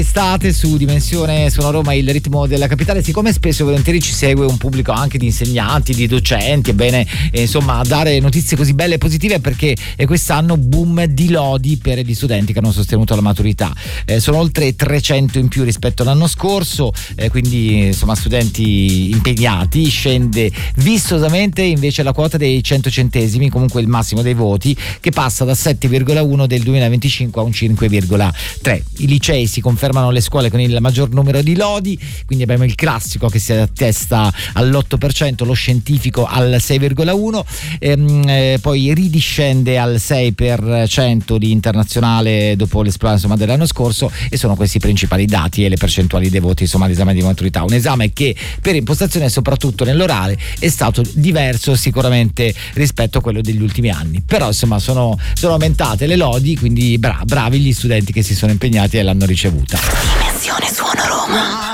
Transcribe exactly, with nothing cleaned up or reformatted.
Estate su Dimensione Suona Roma, il ritmo della capitale. Siccome spesso e volentieri ci segue un pubblico anche di insegnanti, di docenti, è bene eh, insomma dare notizie così belle e positive, perché eh, quest'anno boom di lodi per gli studenti che hanno sostenuto la maturità. Eh, sono oltre trecento in più rispetto all'anno scorso, eh, quindi insomma studenti impegnati. Scende vistosamente invece la quota dei cento centesimi, comunque il massimo dei voti, che passa da sette virgola uno del duemilaventicinque a un cinque virgola tre. I licei si confermano le scuole con il maggior numero di lodi, quindi abbiamo il classico che si attesta all'otto per cento, lo scientifico al sei virgola uno, ehm, eh, poi ridiscende al sei per cento di internazionale dopo l'esplorazione insomma dell'anno scorso, e sono questi i principali dati e le percentuali dei voti insomma all'esame di maturità. Un esame che per impostazione, soprattutto nell'orale, è stato diverso sicuramente rispetto a quello degli ultimi anni, però insomma sono, sono aumentate le lodi, quindi bra- bravi gli studenti che si sono impegnati e l'hanno ricevuta.